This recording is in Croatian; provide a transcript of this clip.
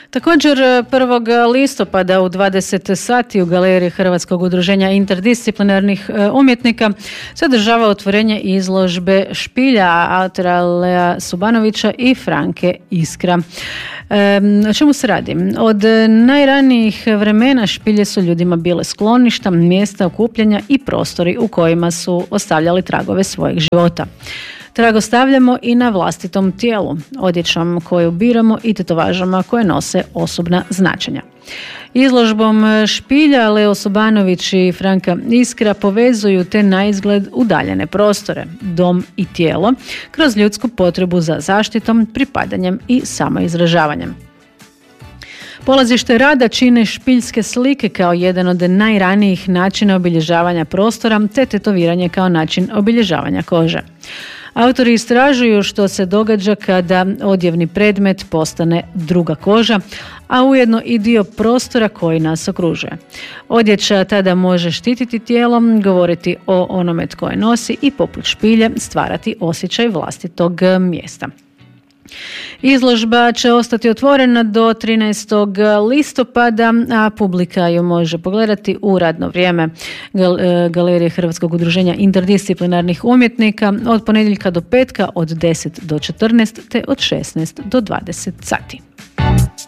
Također 1. listopada u 20 sati u galeriji Hrvatskog udruženja interdisciplinarnih umjetnika se održava otvorenje izložbe špilja autora Lea Subanovića i Franke Iskra. O čemu se radi? Od najranijih vremena špilje su ljudima bile skloništa, mjesta okupljanja i prostori u kojima su ostavljali tragove svojeg života. Trag ostavljamo i na vlastitom tijelu, odjećom koju biramo i tetovažama koje nose osobna značenja. Izložbom špilja Leo Subanović i Franka Iskra povezuju te naizgled udaljene prostore, dom i tijelo, kroz ljudsku potrebu za zaštitom, pripadanjem i samoizražavanjem. Polazište rada čine špiljske slike kao jedan od najranijih načina obilježavanja prostora, te tetoviranje kao način obilježavanja kože. Autori istražuju što se događa kada odjevni predmet postane druga koža, a ujedno i dio prostora koji nas okružuje. Odjeća tada može štititi tijelom, govoriti o onome tko je nosi i poput špilje stvarati osjećaj vlastitog mjesta. Izložba će ostati otvorena do 13. listopada, a publika ju može pogledati u radno vrijeme Galerije Hrvatskog udruženja interdisciplinarnih umjetnika od ponedjeljka do petka od 10 do 14 te od 16 do 20 sati.